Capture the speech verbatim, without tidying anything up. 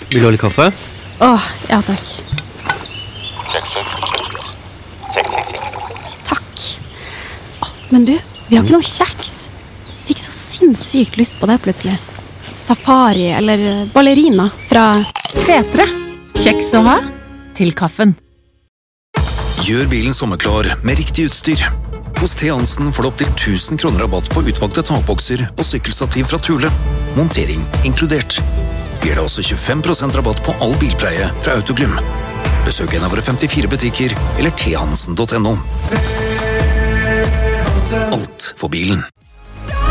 Vil du ha litt kaffe? Åh, ja takk. Check, check, check. Check, check, check. Takk. Åh, men du, vi har ikke noe kjeks. Fikk så sinnssykt lyst på det plutselig. Safari eller ballerina fra Setre. Kjeks å ha til kaffen. Gjør bilen sommerklar med riktig utstyr. Hos T. Hansen får du opp til tusen kroner rabatt på utvalgte takbokser og sykkelstativ fra Thule. Montering inkludert. Vi gir deg også tjuefem prosent rabatt på all bilpleie fra Autoglym. Besøk en av våre femtifire butikker eller t hansen punktum no. Alt for bilen.